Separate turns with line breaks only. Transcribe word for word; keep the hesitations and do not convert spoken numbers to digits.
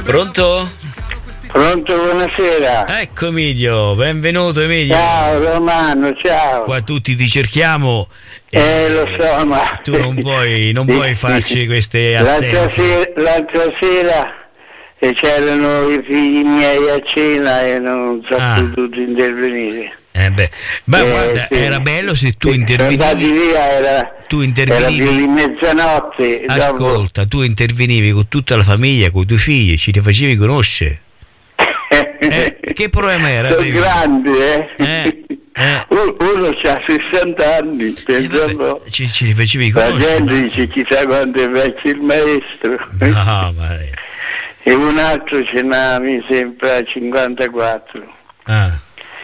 Pronto?
Pronto, buonasera.
Ecco Emilio, benvenuto Emilio.
Ciao Romano, ciao.
Qua tutti ti cerchiamo.
Eh, eh lo so, ma
tu non puoi, non puoi farci queste assenze.
L'altra sera, l'altra sera e c'erano i figli miei a cena e non sono ah. potuto intervenire.
Eh beh, ma eh, guarda, sì. Era bello se tu intervenivi.
Via, era,
tu intervenivi.
Era più di mezzanotte.
Ascolta,
dopo...
tu intervenivi con tutta la famiglia, con i tuoi figli, ci li facevi conoscere. Eh, che problema era?
Sono grandi, eh?
eh, eh.
Uno ha sessanta anni, pensavo,
eh ci, ci li facevi conoscere.
La gente ma... dice chissà quanto è vecchio il maestro.
No, ma...
E un altro ce n'ha, mi sembra, cinquantaquattro.
Ah.